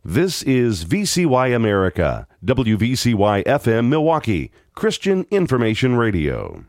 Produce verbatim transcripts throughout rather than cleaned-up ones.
This is V C Y America, W V C Y F M Milwaukee, Christian Information Radio.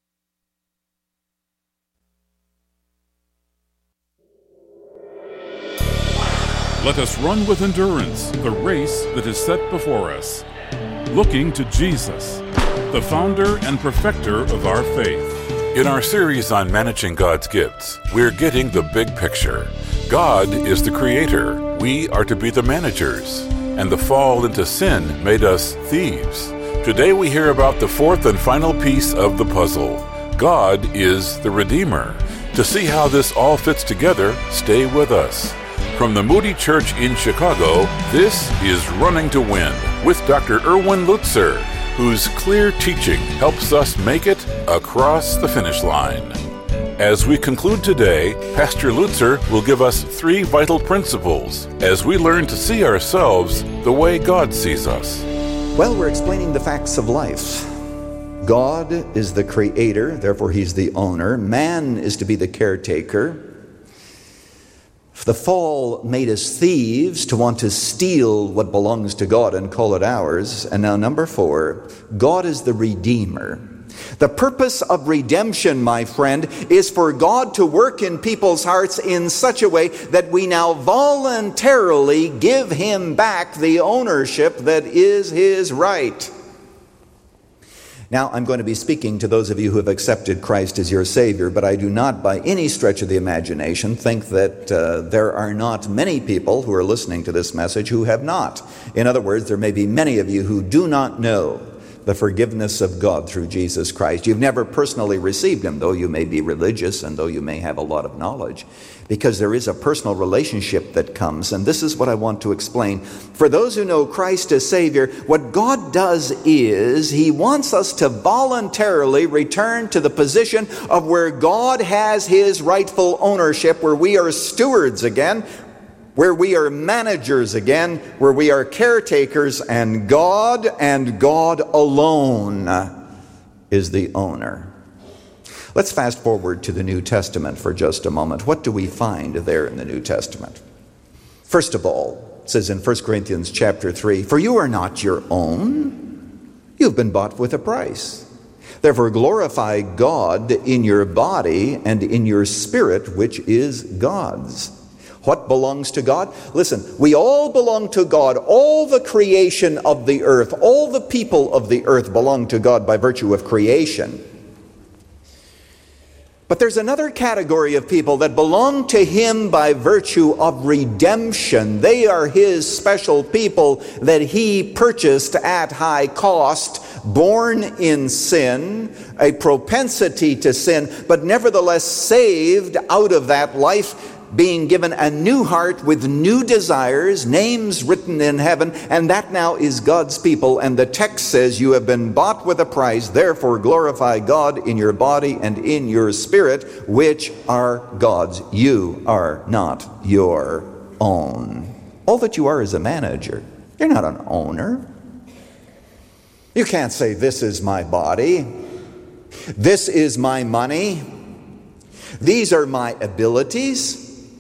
Let us run with endurance the race that is set before us, looking to Jesus, the founder and perfecter of our faith. In our series on managing God's gifts, we're getting the big picture. God is the creator. We are to be the managers. And the fall into sin made us thieves. Today we hear about the fourth and final piece of the puzzle. God is the Redeemer. To see how this all fits together, stay with us. From the Moody Church in Chicago, this is Running to Win with Doctor Erwin Lutzer, whose clear teaching helps us make it across the finish line. As we conclude today, Pastor Lutzer will give us three vital principles as we learn to see ourselves the way God sees us. Well, we're explaining the facts of life. God is the creator, therefore he's the owner. Man is to be the caretaker. The fall made us thieves to want to steal what belongs to God and call it ours. And now number four, God is the Redeemer. The purpose of redemption, my friend, is for God to work in people's hearts in such a way that we now voluntarily give Him back the ownership that is His right. Now, I'm going to be speaking to those of you who have accepted Christ as your Savior, but I do not by any stretch of the imagination think that uh, there are not many people who are listening to this message who have not. In other words, there may be many of you who do not know the forgiveness of God through Jesus Christ. You've never personally received Him, though you may be religious and though you may have a lot of knowledge, because there is a personal relationship that comes, and this is what I want to explain. For those who know Christ as Savior, what God does is He wants us to voluntarily return to the position of where God has His rightful ownership, where we are stewards again, where we are managers again, where we are caretakers, and God and God alone is the owner. Let's fast forward to the New Testament for just a moment. What do we find there in the New Testament? First of all, it says in First Corinthians chapter three, "For you are not your own, you've been bought with a price. Therefore glorify God in your body and in your spirit, which is God's." What belongs to God? Listen, we all belong to God. All the creation of the earth, all the people of the earth belong to God by virtue of creation. But there's another category of people that belong to Him by virtue of redemption. They are His special people that He purchased at high cost, born in sin, a propensity to sin, but nevertheless saved out of that life, being given a new heart with new desires, names written in heaven, and that now is God's people. And the text says, you have been bought with a price, therefore glorify God in your body and in your spirit, which are God's. You are not your own. All that you are is a manager. You're not an owner. You can't say, this is my body, this is my money, these are my abilities.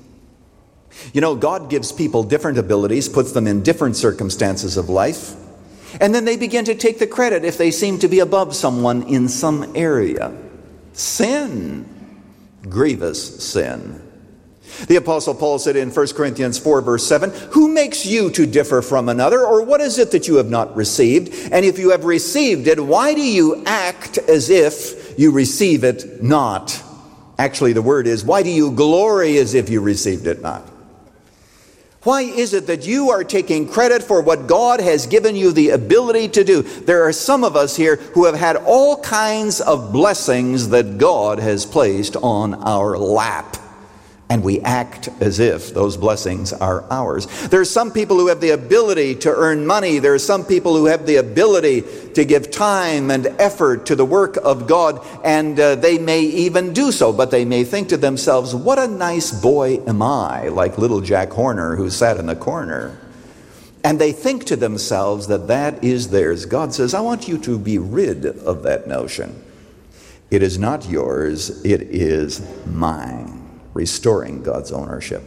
You know, God gives people different abilities, puts them in different circumstances of life, and then they begin to take the credit if they seem to be above someone in some area. Sin, grievous sin. The Apostle Paul said in First Corinthians four, verse seven, "Who makes you to differ from another? Or what is it that you have not received? And if you have received it, why do you act as if you receive it not?" Actually, the word is, why do you glory as if you received it not? Why is it that you are taking credit for what God has given you the ability to do? There are some of us here who have had all kinds of blessings that God has placed on our lap, and we act as if those blessings are ours. There are some people who have the ability to earn money. There are some people who have the ability to give time and effort to the work of God, and uh, they may even do so, but they may think to themselves, what a nice boy am I, like little Jack Horner who sat in the corner. And they think to themselves that that is theirs. God says, I want you to be rid of that notion. It is not yours, it is mine. Restoring God's ownership.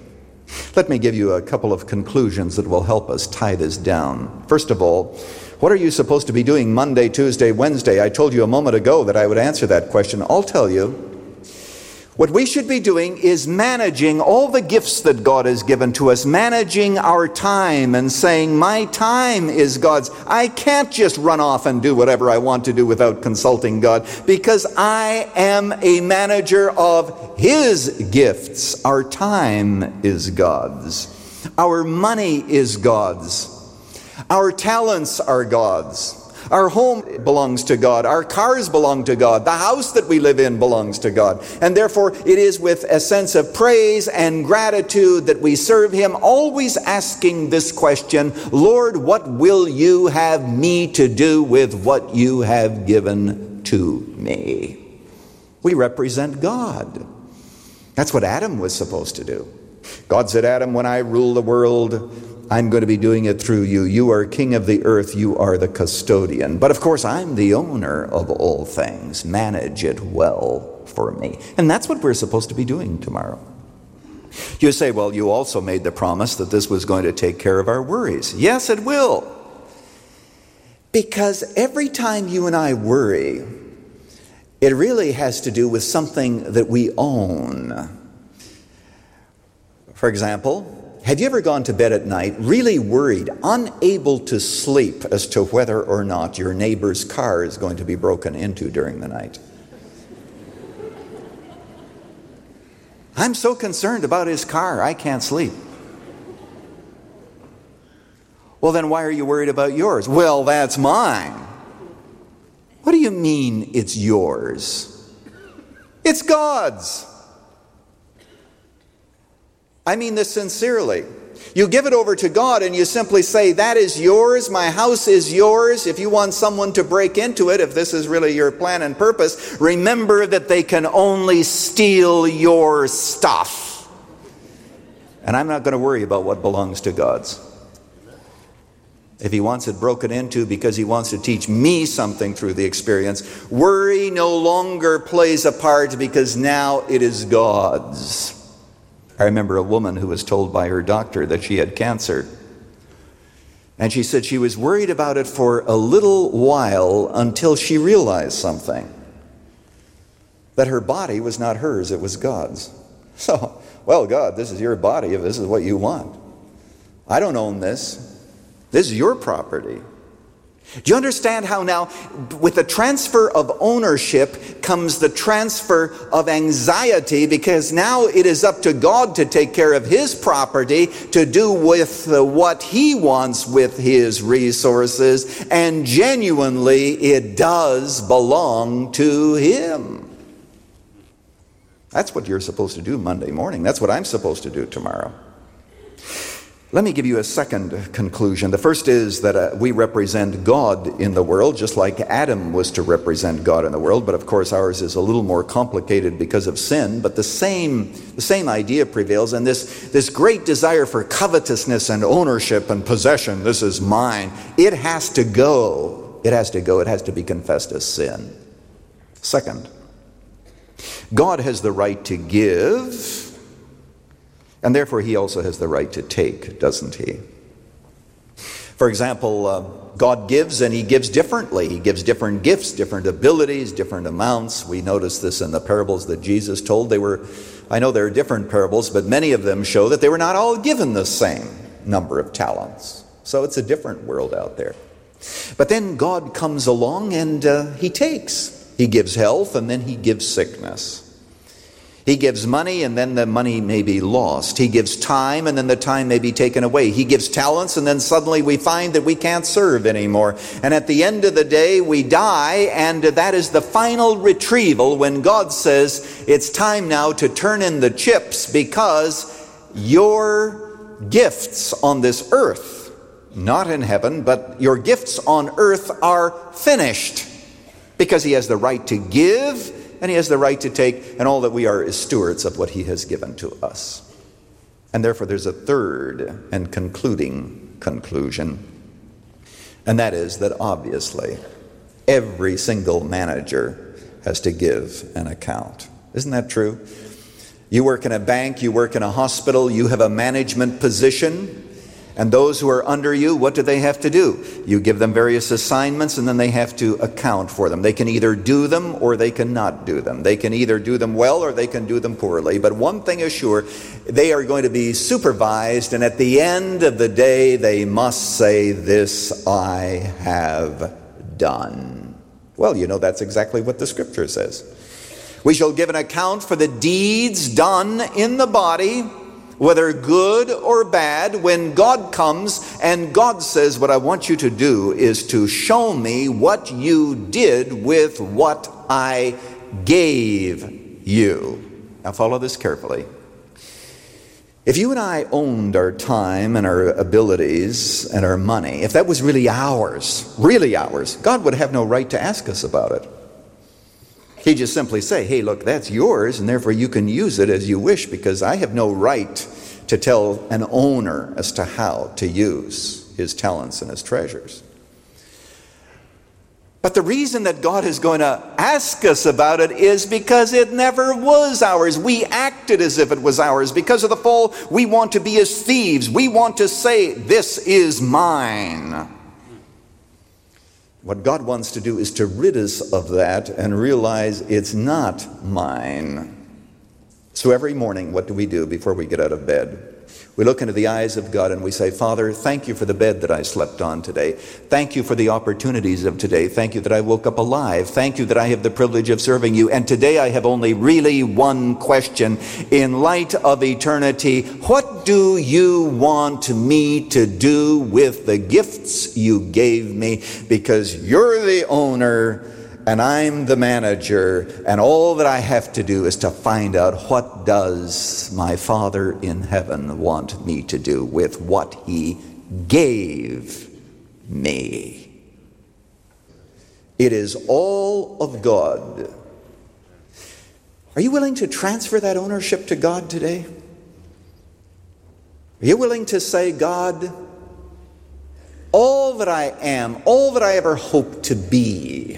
Let me give you a couple of conclusions that will help us tie this down. First of all, what are you supposed to be doing Monday, Tuesday, Wednesday? I told you a moment ago that I would answer that question. I'll tell you. What we should be doing is managing all the gifts that God has given to us, managing our time and saying, my time is God's. I can't just run off and do whatever I want to do without consulting God, because I am a manager of His gifts. Our time is God's. Our money is God's. Our talents are God's. Our home belongs to God. Our cars belong to God. The house that we live in belongs to God. And therefore, it is with a sense of praise and gratitude that we serve Him, always asking this question, Lord, what will you have me to do with what you have given to me? We represent God. That's what Adam was supposed to do. God said, Adam, when I rule the world, I'm going to be doing it through you. You are king of the earth. You are the custodian. But of course, I'm the owner of all things. Manage it well for me. And that's what we're supposed to be doing tomorrow. You say, well, you also made the promise that this was going to take care of our worries. Yes, it will. Because every time you and I worry, it really has to do with something that we own. For example, have you ever gone to bed at night really worried, unable to sleep as to whether or not your neighbor's car is going to be broken into during the night? I'm so concerned about his car, I can't sleep. Well, then why are you worried about yours? Well, that's mine. What do you mean it's yours? It's God's. I mean this sincerely. You give it over to God and you simply say, that is yours, my house is yours. If you want someone to break into it, if this is really your plan and purpose, remember that they can only steal your stuff. And I'm not going to worry about what belongs to God's. If He wants it broken into because He wants to teach me something through the experience, worry no longer plays a part because now it is God's. I remember a woman who was told by her doctor that she had cancer. And she said she was worried about it for a little while until she realized something. That her body was not hers, it was God's. So, well, God, this is your body if this is what you want. I don't own this. This is your property. Do you understand how now, with the transfer of ownership comes the transfer of anxiety, because now it is up to God to take care of His property, to do with what He wants with His resources, and genuinely it does belong to Him. That's what you're supposed to do Monday morning. That's what I'm supposed to do tomorrow. Let me give you a second conclusion. The first is that uh, we represent God in the world, just like Adam was to represent God in the world. But of course, ours is a little more complicated because of sin. But the same, the same idea prevails. And this, this great desire for covetousness and ownership and possession, this is mine, it has to go. It has to go. It has to be confessed as sin. Second, God has the right to give. And therefore, He also has the right to take, doesn't He? For example, uh, God gives, and He gives differently. He gives different gifts, different abilities, different amounts. We notice this in the parables that Jesus told. They were, I know there are different parables, but many of them show that they were not all given the same number of talents. So it's a different world out there. But then God comes along and uh, He takes. He gives health, and then He gives sickness. He gives money, and then the money may be lost. He gives time, and then the time may be taken away. He gives talents, and then suddenly we find that we can't serve anymore. And at the end of the day, we die, and that is the final retrieval when God says, it's time now to turn in the chips, because your gifts on this earth, not in heaven, but your gifts on earth are finished. Because He has the right to give, and He has the right to take, and all that we are is stewards of what He has given to us. And therefore there's a third and concluding conclusion, and that is that obviously every single manager has to give an account. Isn't that true? You work in a bank, you work in a hospital, you have a management position. And those who are under you, what do they have to do? You give them various assignments, and then they have to account for them. They can either do them or they cannot do them. They can either do them well or they can do them poorly. But one thing is sure, they are going to be supervised, and at the end of the day, they must say, "This I have done." Well, you know, that's exactly what the Scripture says. We shall give an account for the deeds done in the body, whether good or bad, when God comes and God says, "What I want you to do is to show me what you did with what I gave you." Now follow this carefully. If you and I owned our time and our abilities and our money, if that was really ours, really ours, God would have no right to ask us about it. He'd just simply say, "Hey, look, that's yours, and therefore you can use it as you wish, because I have no right to tell an owner as to how to use his talents and his treasures." But the reason that God is going to ask us about it is because it never was ours. We acted as if it was ours. Because of the fall, we want to be as thieves. We want to say, "This is mine." What God wants to do is to rid us of that and realize it's not mine. So every morning, what do we do before we get out of bed? We look into the eyes of God and we say, "Father, thank you for the bed that I slept on today. Thank you for the opportunities of today. Thank you that I woke up alive. Thank you that I have the privilege of serving you. And today I have only really one question. In light of eternity, what do you want me to do with the gifts you gave me? Because you're the owner and I'm the manager, and all that I have to do is to find out, what does my Father in heaven want me to do with what he gave me?" It is all of God. Are you willing to transfer that ownership to God today? Are you willing to say, "God, all that I am, all that I ever hope to be,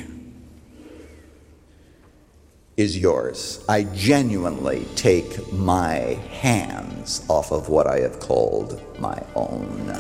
is yours. I genuinely take my hands off of what I have called my own"?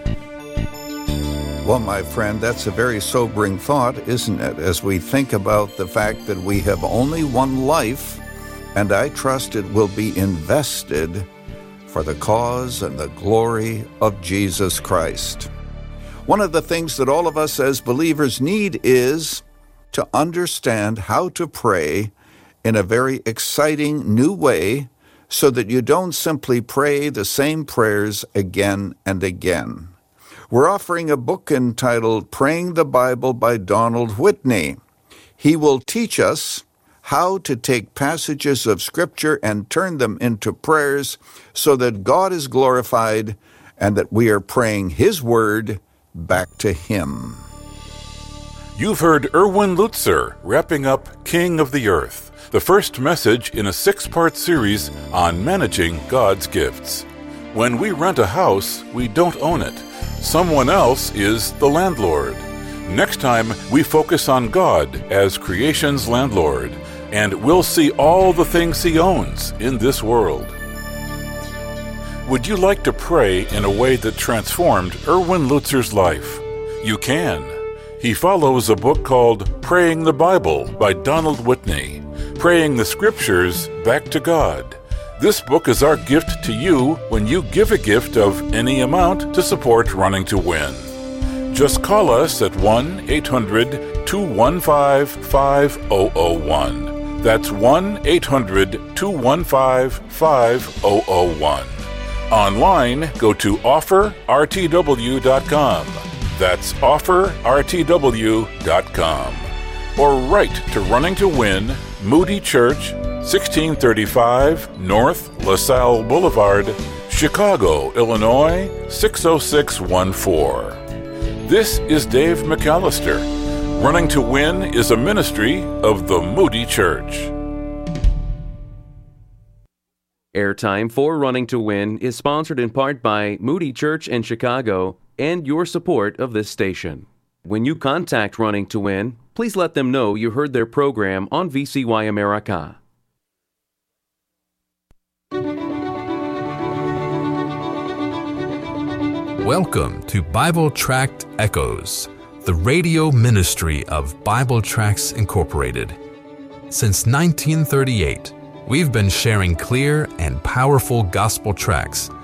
Well, my friend, that's a very sobering thought, isn't it? As we think about the fact that we have only one life, and I trust it will be invested for the cause and the glory of Jesus Christ. One of the things that all of us as believers need is to understand how to pray in a very exciting new way, so that you don't simply pray the same prayers again and again. We're offering a book entitled Praying the Bible by Donald Whitney. He will teach us how to take passages of Scripture and turn them into prayers so that God is glorified and that we are praying His Word back to Him. You've heard Erwin Lutzer wrapping up King of the Earth, the first message in a six-part series on managing God's gifts. When we rent a house, we don't own it. Someone else is the landlord. Next time, we focus on God as creation's landlord, and we'll see all the things He owns in this world. Would you like to pray in a way that transformed Erwin Lutzer's life? You can. He follows a book called Praying the Bible by Donald Whitney, praying the Scriptures back to God. This book is our gift to you when you give a gift of any amount to support Running to Win. Just call us at one eight hundred two one five five zero zero one. That's one eight hundred two one five five zero zero one. Online, go to offer r t w dot com. That's offer r t w dot com. Or write to Running to Win, Moody Church, sixteen thirty-five North LaSalle Boulevard, Chicago, Illinois, six oh six one four. This is Dave McAllister. Running to Win is a ministry of the Moody Church. Airtime for Running to Win is sponsored in part by Moody Church in Chicago and your support of this station. When you contact Running to Win, please let them know you heard their program on V C Y America. Welcome to Bible Tract Echoes, the radio ministry of Bible Tracts Incorporated. Since nineteen thirty-eight, we've been sharing clear and powerful gospel tracts